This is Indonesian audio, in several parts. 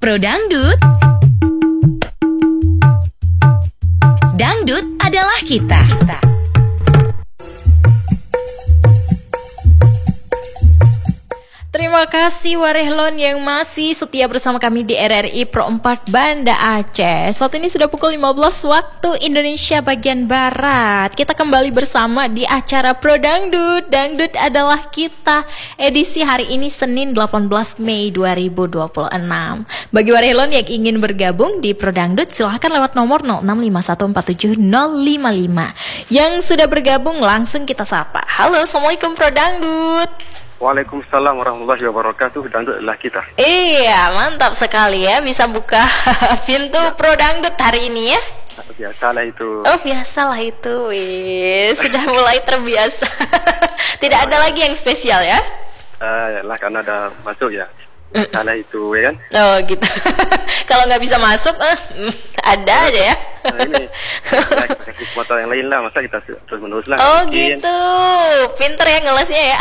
Pro Dangdut. Dangdut adalah kita. Terima kasih Warehlon yang masih setia bersama kami di RRI Pro 4 Banda Aceh. Saat ini sudah pukul 15 waktu Indonesia bagian Barat. Kita kembali bersama di acara Pro Dangdut. Dangdut adalah kita. Edisi hari ini Senin 18 Mei 2026. Bagi Warehlon yang ingin bergabung di Pro Dangdut, silahkan lewat nomor 0651470055. Yang sudah bergabung langsung kita sapa. Halo, Assalamualaikum Pro Dangdut. Waalaikumsalam warahmatullahi wabarakatuh. Dangdut adalah kita. Iya, mantap sekali ya bisa buka pintu Pro Dangdut hari ini ya. Biasalah itu. Oh, biasalah itu. Sudah mulai terbiasa. Tidak ada lagi yang spesial ya? Yalah, karena ada masuk ya. Biasalah itu ya kan. Oh gitu. Kalau nggak bisa masuk, ada aja ya. Nah, ini kasih motor yang lain lah, masa kita terus menerus lah. Oh mungkin. Gitu, pinter ya ngelesnya ya.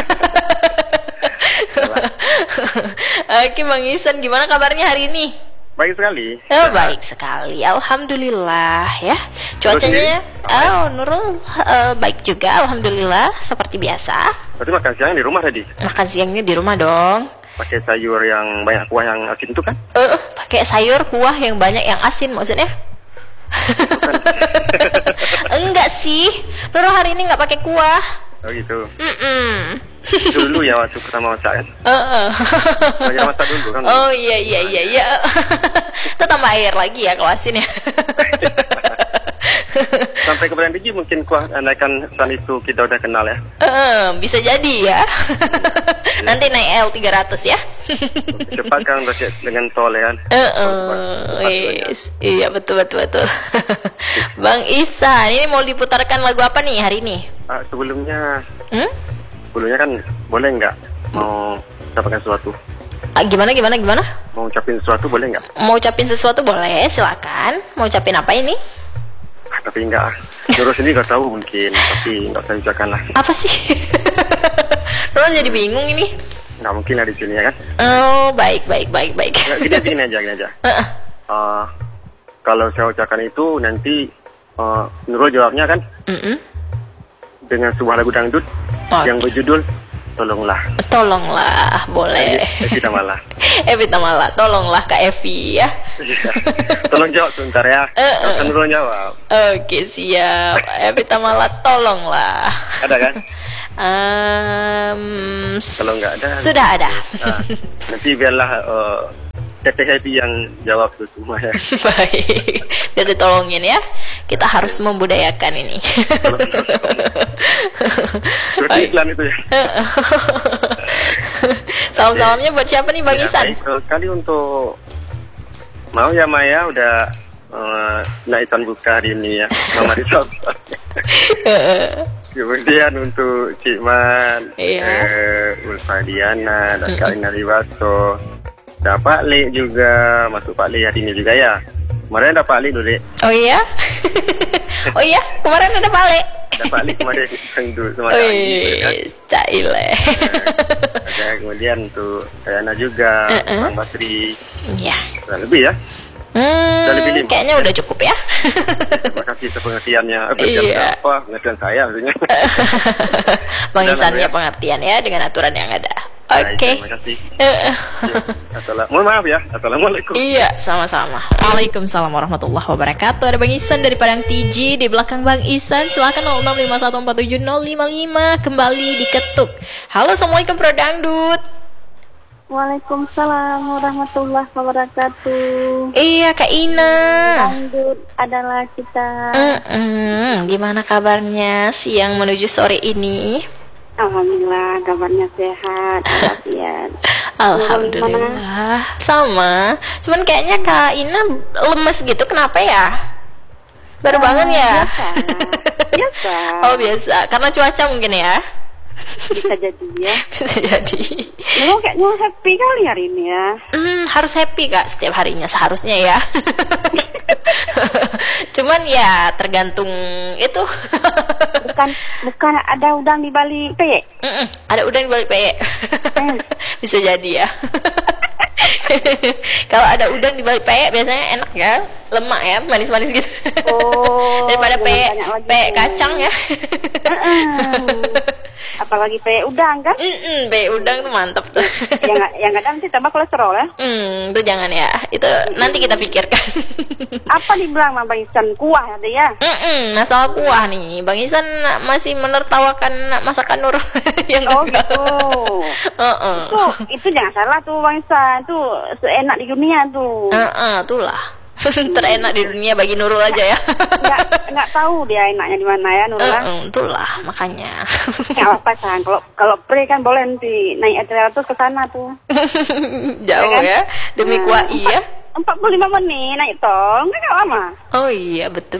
Oke Bang Isan, gimana kabarnya hari ini? Baik sekali. Oh baik sekali, alhamdulillah ya. Cuacanya, Nurul baik juga, alhamdulillah seperti biasa. Berarti makan siangnya di rumah tadi? Makan siangnya di rumah dong. Pakai sayur yang banyak kuah yang asin itu kan? Pakai sayur kuah yang banyak yang asin maksudnya? Enggak sih, Nurul hari ini nggak pakai kuah. Oh gitu. Itu dulu ya waktu pertama masak kan? Belajar masak dulu kan? Oh iya. Itu tambah air lagi ya kalau asin ya. Sampai kemudian biji mungkin kuah naikkan saat itu kita udah kenal ya. Bisa jadi ya. Nanti naik L300 ya. Cepat kan dengan tol ya kan. Iya betul. Bang Isan, ini mau diputarkan lagu apa nih hari ini? Sebelumnya kan boleh nggak mau ucapkan sesuatu? Gimana? Mau ucapin sesuatu boleh nggak? Mau ucapin sesuatu boleh, silakan. Mau ucapin apa ini? Tapi enggak. Nurul sendiri nggak tahu mungkin, tapi nggak usah ucapkan lah. Apa sih? Nurul jadi bingung ini. Nggak mungkin lah di sini ya kan? Oh baik. Gini aja. Kalau saya ucapkan itu nanti Nurul jawabnya kan? Dengan sebuah lagu dangdut yang berjudul Tolonglah, boleh. Evita Mala, tolonglah Kak Evi ya. Tolong jawab sebentar ya. Nurul jawab. Oke siap. Evita Mala, tolonglah. Ada kan? Kalau nggak ada, sudah ada. Nanti biarlah Teteh Happy yang jawab itu semua ya. Baik, biar ditolongin ya. Kita harus membudayakan ini. Berarti iklan itu ya. Salam-salamnya buat siapa nih Bang Isan? Kali untuk mau ya Maya udah naikan buka hari ini ya. Mama Risau. Kemudian untuk Cik Man, Ulfa Diana dan Kak Ina Riwaso. Dan Pak Lek juga, masuk Pak Lek hari ini juga ya. Kemarin ada Pak Lek dulu. Oh iya? Kemarin ada Pak Lek. Ada Pak Lek kemarin dulu sama Caile. Kemudian untuk Kayana juga, Bang Basri. Iya. Lebih ya? Kayaknya udah cukup ya. Terima kasih pengertiannya. Pengertian saya maksudnya. Bang Isannya pengertian ya dengan aturan yang ada. Oke. Terima kasih. Mohon maaf ya. Assalamualaikum. Iya, sama-sama. Waalaikumsalam warahmatullahi wabarakatuh. Ada Bang Isan dari Padang TG di belakang Bang Isan. Silakan 0651470055 kembali diketuk. Halo, Assalamualaikum Pro Dangdut. Waalaikumsalam warahmatullahi wabarakatuh. Iya Kak Ina. Dangdut adalah kita. Gimana kabarnya siang menuju sore ini? Alhamdulillah kabarnya sehat, walafiat. Alhamdulillah. Sama. Cuman kayaknya Kak Ina lemes gitu. Kenapa ya? Baru bangun ya? Biasa. Oh biasa. Karena cuaca mungkin ya? Bisa jadi ya. Bisa jadi. Memang kayaknya happy kali hari ini ya. Harus happy Kak setiap harinya seharusnya ya. Cuman ya tergantung itu. Bukan ada udang di balik peyek. Ada udang di balik peyek. Bisa jadi ya. Kalau ada udang di balik peyek biasanya enak ya, lemak ya, manis-manis gitu. Oh, Daripada jangan banyak lagi peyek tuh. kacang ya. Apalagi peyek udang kan? Peyek udang tuh mantap tuh. yang kadang sih tambah kolesterol ya. Itu jangan ya. Itu nanti kita pikirkan. Apa dibilang sama Bang Isan, kuah ada ya? Masalah kuah nih, Bang Isan masih menertawakan masakan Nur yang Oh gagal. gitu. Itu jangan salah tuh Bang Isan, tuh seenak di dunia tuh. Itulah. Terenak di dunia bagi Nurul aja ya. Nggak tahu dia enaknya di mana ya Nurul. Itulah makanya. Nggak apa San, kalau pre kan boleh nanti naik ETL tuh ke sana tuh. Jauh kan? ya, demi kuah ya. 45 menit naik tol, nggak lama. Oh iya betul.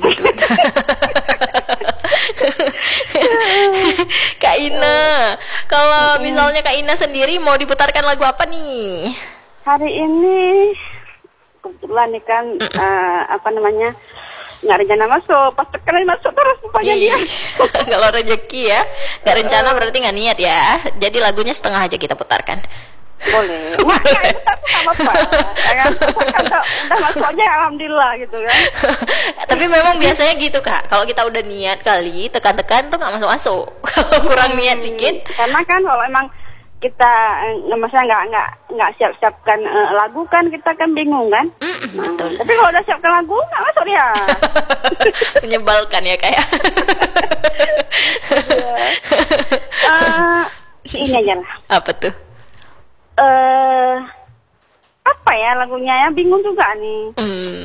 Kak Ina, kalau misalnya Kak Ina sendiri mau diputarkan lagu apa nih? Hari ini kebetulan nih kan apa namanya, nggak rencana masuk, pas sekali masuk terus rupanya dia. Kalau rezeki ya, nggak rencana berarti nggak niat ya. Jadi lagunya setengah aja kita putarkan. Boleh. Nggak itu nggak apa-apa. Udah masuk aja alhamdulillah gitu kan. Tapi memang biasanya gitu Kak. Kalau kita udah niat kali, tekan-tekan tuh nggak masuk-masuk. Kalau kurang niat sedikit. Karena kan kalau emang kita maksudnya nggak siapkan lagu kan kita kan bingung kan. Betul. Tapi kalau udah siapkan lagu nggak masuk dia. Menyebalkan ya kayak. Ini aja lah. Apa tuh? Apa ya lagunya ya, bingung juga nih.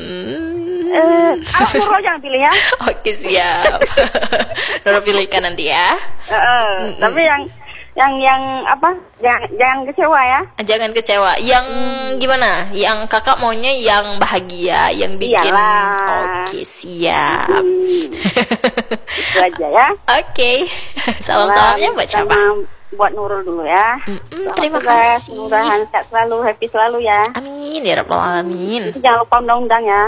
Aku jangan pilih ya. Oke siap. Nora pilihkan nanti ya. Tapi yang apa? Jangan kecewa ya. Jangan kecewa. Yang gimana? Yang kakak maunya yang bahagia, yang bikin. Iyalah. Oke siap. Itu aja ya. Oke. Salam-salamnya buat siapa? Buat Nurul dulu ya. Terima tugas, kasih. Mudah-mudahan sehat selalu, happy selalu ya. Amin ya rabbal alamin. Jangan lupa undang-undang ya.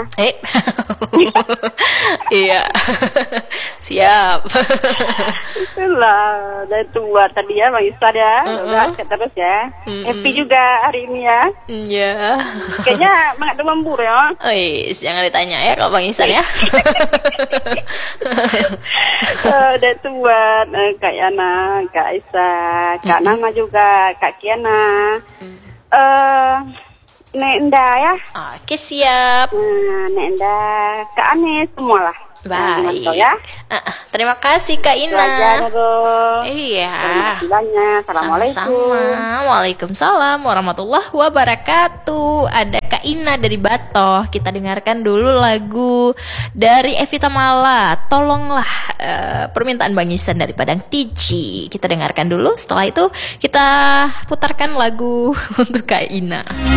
Iya. Siap. Itulah, dari itu buat tadi ya Bang Istad ya. Udah sehat terus ya. Happy juga hari ini ya. Iya. Kayaknya banget demam ya. Jangan ditanya ya kalau Bang Isan ya. Udah itu buat Kak Yana, Kak Isa, Kak Nama juga, Kak Kiana, Nek Enda ya. Oke siap. Nek Enda, Kak Ane, semua lah. Baik. Ya. Terima kasih Kak Ina. Iya. Assalamualaikum. Sama-sama. Waalaikumsalam warahmatullahi wabarakatuh. Ada Kak Ina dari Batoh. Kita dengarkan dulu lagu dari Evita Mala. Tolonglah, permintaan Bang Isan dari Padang Tiji. Kita dengarkan dulu. Setelah itu kita putarkan lagu untuk Kak Ina.